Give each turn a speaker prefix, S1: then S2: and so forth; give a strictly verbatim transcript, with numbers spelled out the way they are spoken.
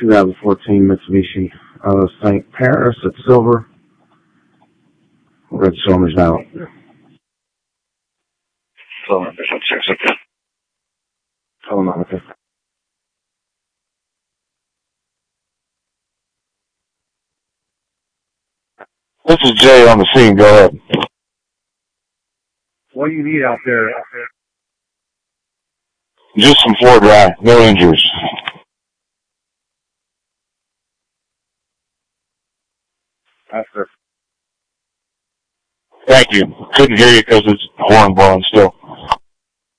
S1: two thousand fourteen Mitsubishi uh, Saint Paris at silver. Red cylinder's now. Cylinder, six, okay. Oh, no, okay.
S2: This is Jay on the scene. Go ahead.
S1: What do you need out there? Out there?
S2: Just some floor dry. No injuries.
S1: After.
S2: Thank you. Couldn't hear you because it's horn blowing still.